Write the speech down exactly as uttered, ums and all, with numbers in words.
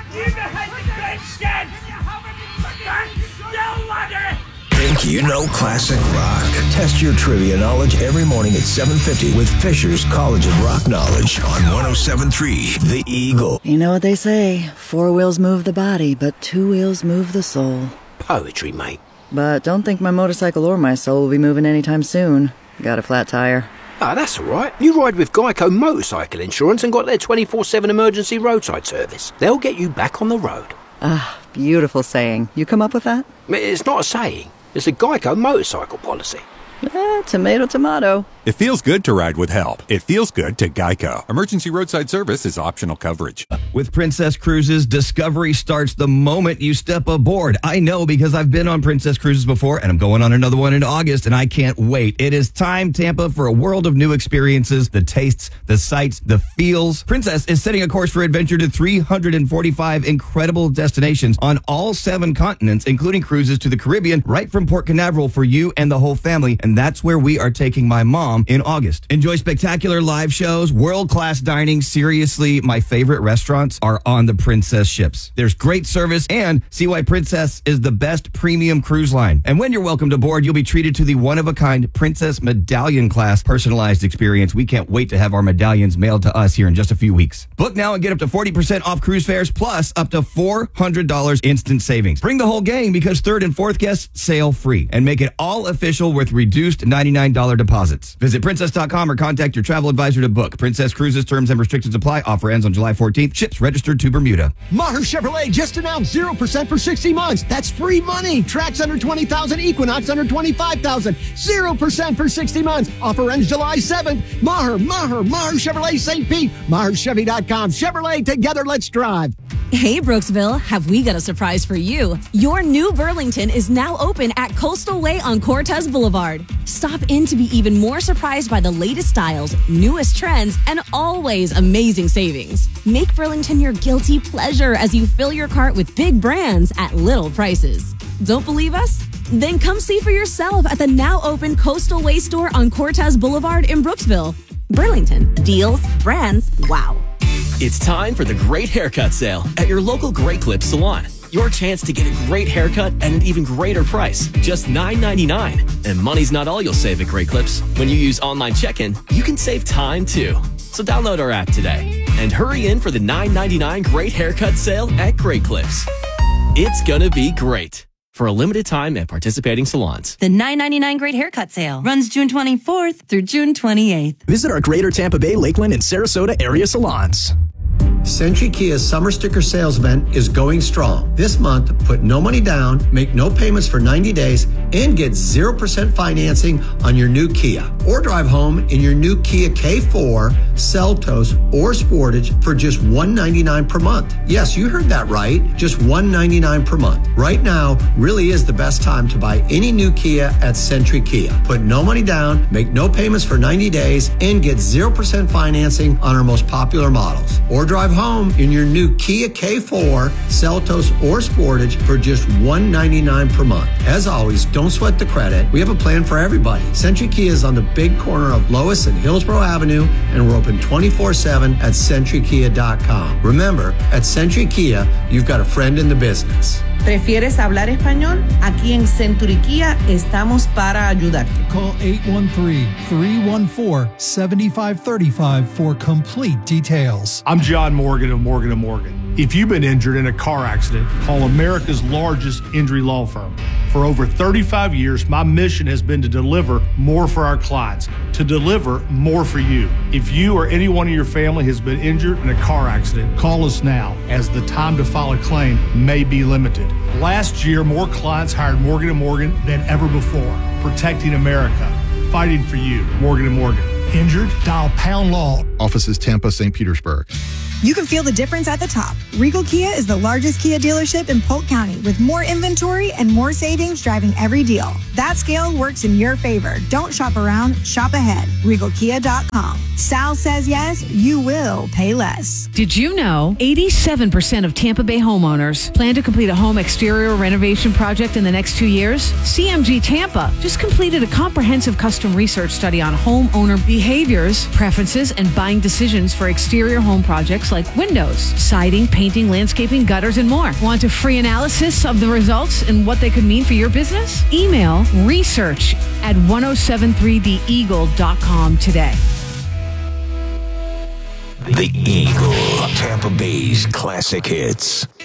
Think you know classic rock? Test your trivia knowledge every morning at seven fifty with Fisher's College of Rock Knowledge on one oh seven point three The Eagle. You know what they say, four wheels move the body, but two wheels move the soul. Poetry, mate. But don't think my motorcycle or my soul will be moving anytime soon. Got a flat tire. Ah, that's all right. You ride with Geico Motorcycle Insurance and got their twenty-four seven emergency roadside service. They'll get you back on the road. Ah, beautiful saying. You come up with that? It's not a saying. It's a Geico motorcycle policy. Eh, tomato, tomato. It feels good to ride with help. It feels good to Geico. Emergency roadside service is optional coverage. With Princess Cruises, discovery starts the moment you step aboard. I know because I've been on Princess Cruises before, and I'm going on another one in August, and I can't wait. It is time, Tampa, for a world of new experiences, the tastes, the sights, the feels. Princess is setting a course for adventure to three hundred forty-five incredible destinations on all seven continents, including cruises to the Caribbean, right from Port Canaveral for you and the whole family. And that's where we are taking my mom in August. Enjoy spectacular live shows, world-class dining. Seriously, my favorite restaurants are on the Princess ships. There's great service, and see why Princess is the best premium cruise line. And when you're welcomed aboard, you'll be treated to the one-of-a-kind Princess Medallion class personalized experience. We can't wait to have our medallions mailed to us here in just a few weeks. Book now and get up to forty percent off cruise fares, plus up to four hundred dollars instant savings. Bring the whole gang because third and fourth guests sail free, and make it all official with reduced ninety-nine dollars deposits. Visit princess dot com or contact your travel advisor to book. Princess Cruises terms and restrictions apply. Offer ends on July fourteenth. Ships registered to Bermuda. Maher Chevrolet just announced zero percent for sixty months. That's free money. Trax under twenty thousand, Equinox under twenty-five thousand. zero percent for sixty months. Offer ends July seventh. Maher, Maher, Maher Chevrolet Saint Pete. Maher Chevy dot com. Chevrolet, together let's drive. Hey, Brooksville, have we got a surprise for you? Your new Burlington is now open at Coastal Way on Cortez Boulevard. Stop in to be even more surprised by the latest styles, newest trends, and always amazing savings. Make Burlington your guilty pleasure as you fill your cart with big brands at little prices. Don't believe us? Then come see for yourself at the now open Coastal Way store on Cortez Boulevard in Brooksville. Burlington, deals, brands, wow. It's time for the Great Haircut Sale at your local Great Clips salon. Your chance to get a great haircut at an even greater price, just nine ninety-nine. And money's not all you'll save at Great Clips. When you use online check-in, you can save time too. So download our app today and hurry in for the nine ninety-nine Great Haircut Sale at Great Clips. It's gonna be great. For a limited time at participating salons. The nine ninety-nine Great Haircut Sale runs June twenty-fourth through June twenty-eighth. Visit our Greater Tampa Bay, Lakeland, and Sarasota area salons. Century Kia's summer sticker sales event is going strong. This month, put no money down, make no payments for ninety days, and get zero percent financing on your new Kia. Or drive home in your new Kia K four, Seltos, or Sportage for just one ninety-nine per month. Yes, you heard that right. Just one ninety-nine per month. Right now really is the best time to buy any new Kia at Century Kia. Put no money down, make no payments for ninety days, and get zero percent financing on our most popular models. Or drive home in your new Kia K four, Seltos, or Sportage for just one ninety-nine per month. As always, don't sweat the credit. We have a plan for everybody. Century Kia is on the big corner of Lois and Hillsborough Avenue, and we're open twenty-four seven at century kia dot com. Remember, at Century Kia, you've got a friend in the business. ¿Prefieres hablar español? Aquí en Century Kia estamos para ayudarte. Call eight one three, three one four, seven five three five for complete details. I'm John Morgan of Morgan and Morgan. If you've been injured in a car accident, call America's largest injury law firm. For over thirty-five years, my mission has been to deliver more for our clients, to deliver more for you. If you or anyone in your family has been injured in a car accident, call us now, as the time to file a claim may be limited. Last year, more clients hired Morgan and Morgan than ever before, protecting America, fighting for you. Morgan and Morgan. Injured? Dial Pound Law. Offices Tampa, Saint Petersburg. You can feel the difference at the top. Regal Kia is the largest Kia dealership in Polk County with more inventory and more savings driving every deal. That scale works in your favor. Don't shop around, shop ahead. regal kia dot com. Sal says yes, you will pay less. Did you know eighty-seven percent of Tampa Bay homeowners plan to complete a home exterior renovation project in the next two years? C M G Tampa just completed a comprehensive custom research study on homeowner behaviors, preferences, and buying decisions for exterior home projects projects like windows, siding, painting, landscaping, gutters, and more. Want a free analysis of the results and what they could mean for your business? Email research at ten seventy-three the eagle dot com today. The Eagle, Tampa Bay's classic hits.